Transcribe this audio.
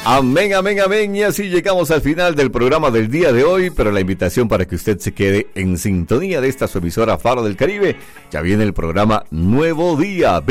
Amén, amén, amén. Y así llegamos al final del programa del día de hoy, pero la invitación para que usted se quede en sintonía de esta su emisora Faro del Caribe. Ya viene el programa Nuevo Día.